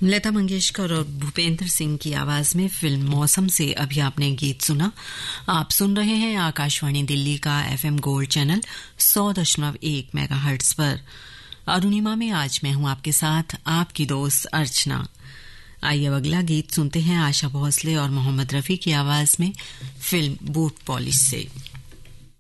लता मंगेशकर और भूपेंद्र सिंह की आवाज में फिल्म मौसम से अभी आपने गीत सुना। आप सुन रहे हैं आकाशवाणी दिल्ली का एफएम गोल्ड चैनल 100.1 मेगाहर्ट्ज पर। अरुणिमा में आज मैं हूं आपके साथ, आपकी दोस्त अर्चना। आइए अब अगला गीत सुनते हैं आशा भोसले और मोहम्मद रफी की आवाज में फिल्म बूट पॉलिश से।